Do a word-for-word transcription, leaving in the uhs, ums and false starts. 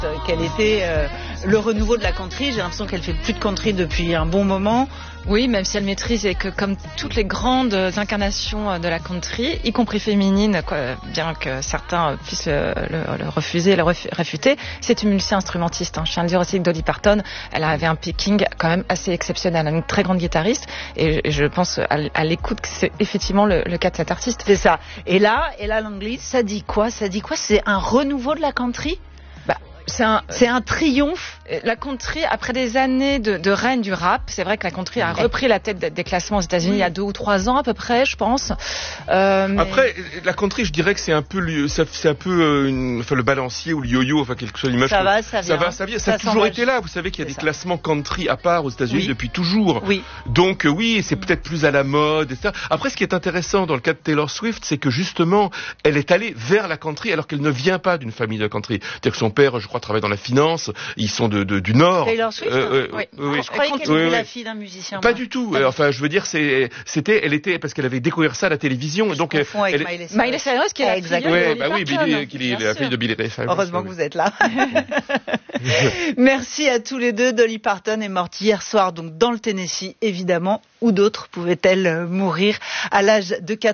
Quel était euh, le renouveau de la country? J'ai l'impression qu'elle fait plus de country depuis un bon moment. Oui, même si elle maîtrise et que comme toutes les grandes incarnations de la country, y compris féminines, quoi, bien que certains puissent le, le, le refuser, le refu- réfuter, c'est une multi-instrumentiste. Hein. Je tiens à le dire aussi que Dolly Parton, elle avait un picking quand même assez exceptionnel, une très grande guitariste, et, et je pense à, à l'écoute que c'est effectivement le, le cas de cet artiste. C'est ça. Et là, et là, l'anglais, ça dit quoi? Ça dit quoi? C'est un renouveau de la country? Bah, c'est un, c'est un triomphe. La country, après des années de, de règne du rap, c'est vrai que la country a repris la tête des classements aux États-Unis oui. il y a deux ou trois ans à peu près, je pense. Euh, mais... Après, la country, je dirais que c'est un peu, c'est un peu une, enfin, le balancier ou le yo-yo, enfin quelque chose d'image. Ça va, ça vient. Ça va, ça vient. Ça, ça a toujours été là. Vous savez qu'il y a des ça. classements country à part aux États-Unis oui. depuis toujours. Oui. Donc oui, c'est peut-être plus à la mode, et cetera. Après, ce qui est intéressant dans le cas de Taylor Swift, c'est que justement, elle est allée vers la country alors qu'elle ne vient pas d'une famille de country. C'est-à-dire que son père, je crois, travaille dans la finance. Ils sont de, de du Nord. Taylor Swift. Euh, oui. oui. Je croyais qu'elle était oui, la fille d'un musicien. Pas moi. du tout. Pas enfin, je veux dire, c'est, c'était, elle était parce qu'elle avait découvert ça à la télévision. Je donc, elle, avec Miley Cyrus. Miley Cyrus qui est la exactement. fille ouais, de bah oui, Billy, qui est la fille de Billy Ray Cyrus. Heureusement que vous êtes là. Merci à tous les deux. Dolly Parton est morte hier soir, donc dans le Tennessee, évidemment. Où d'autres pouvaient-elles mourir à l'âge de